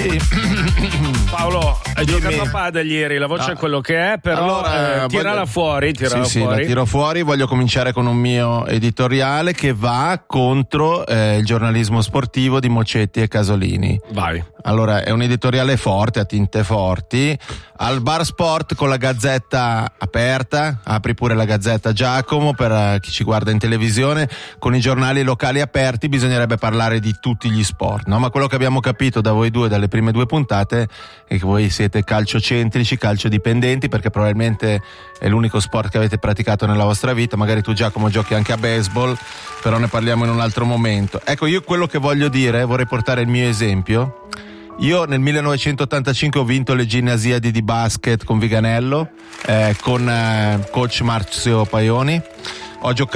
Paolo, hai giocato a padel ieri, la voce è quello che è, però allora, tirala fuori. Sì, la tiro fuori. Voglio cominciare con un mio editoriale che va contro il giornalismo sportivo di Mocetti e Casolini. Vai. Allora, è un editoriale forte, a tinte forti. Al Bar Sport con la Gazzetta aperta, apri pure la Gazzetta, Giacomo, per chi ci guarda in televisione, con i giornali locali aperti bisognerebbe parlare di tutti gli sport, no? Ma quello che abbiamo capito da voi due, dalle prime due puntate, è che voi siete calciocentrici, calciodipendenti, perché probabilmente è l'unico sport che avete praticato nella vostra vita. Magari tu, Giacomo, giochi anche a baseball, però ne parliamo in un altro momento. Ecco, io quello che voglio dire, vorrei portare il mio esempio. Io nel 1985 ho vinto le Ginnasiadi di basket con Viganello, con coach Marzio Paioni. Ho giocato